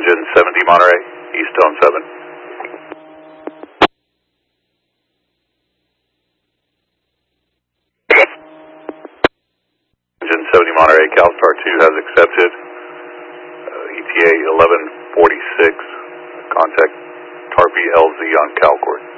Engine 70 Monterey, East Tone 7. Engine 70 Monterey, CalStar 2 has accepted. ETA 1146. Contact Tarpey LZ on CalCord.